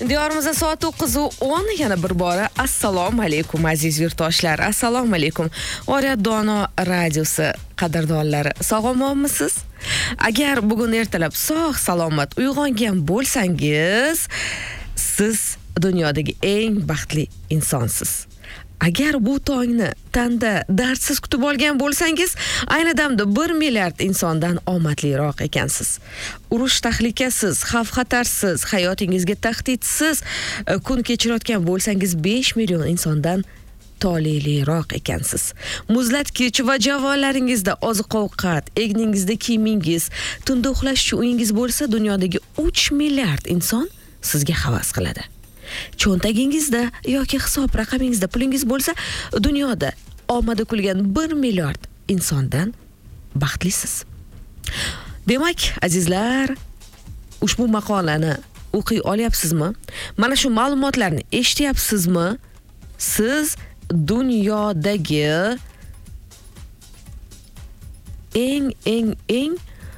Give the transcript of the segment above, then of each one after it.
Diyorimizda soat 9:10. Yana bir bora assalomu alaykum aziz yurtdoshlar. Assalomu alaykum. Oriyat Dono radiosi qadrdonlari, sog'omsiz? Agar bugun ertalab sog' salomat uyg'ongan bo'lsangiz, siz dunyodagi eng baxtli insonsiz. Agar bu tongni tanda dardsiz kutib olgan bo'lsangiz, ayni damda 1 milliard insondan omadliroq ekansiz. Urush tahlikasiz, xavf-xatarsiz, hayotingizga tahdidsiz kun kechirayotgan bo'lsangiz, 5 million insondan toleliroq ekansiz. Muzlatkich va javonlaringizda oziq-ovqat, egningizda kiyimingiz, tunda uxlashchi uyingiz bo'lsa, dunyodagi 3 milliard inson sizga havas qiladi. Cho'ntagingizda yoki hisob raqamingizda pulingiz bo'lsa, dunyoda omadi kulgan 1 milliard insondan baxtlisiz. Demak, azizlar, ushbu maqolani o'qiy olyapsizmi? Mana shu ma'lumotlarni eshityapsizmi? Siz dunyodagi eng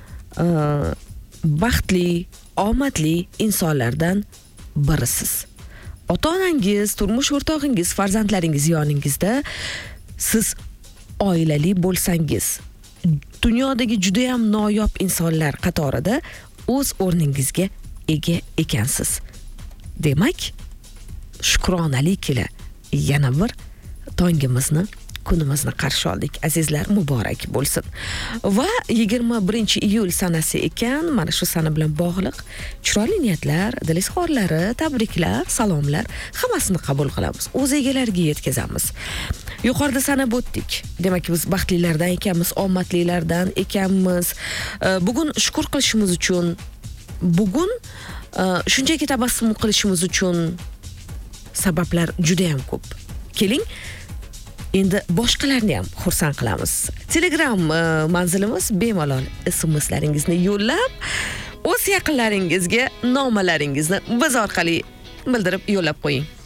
baxtli, omadli insonlardan birisiz. Ota-onangiz, turmush o'rtog'ingiz, farzandlaringiz yoningizda, siz oilali bo'lsangiz, dunyodagi juda ham noyob insonlar qatorida o'z o'rningizga ega ekansiz. Demak, shukronalik ila yana bir tongimizni, kunimizni qarshi oldik. Azizlar, muborak bo'lsin. Va 21-iyul sanasi ekan, mana shu sana bilan bog'liq chiroyli niyatlar, dil izhorlari, tabriklar, salomlar hammasini qabul qilamiz. O'z egalariga yetkazamiz. Yuqorida sanab o'tdik. Demak, biz baxtlilardan ekanmiz, omadlilardan ekanmiz. Bugun shukr qilishimiz uchun, bugun shunchaki tabassum qilishimiz uchun sabablar juda ham ko'p. Keling, endi boshqalarni ham xursand qilamiz. Telegram manzilimiz bemalol SMS-laringizni yo'llab, o'z yaqinlaringizga nomalaringizni biz orqali bildirib yo'llab qo'ying.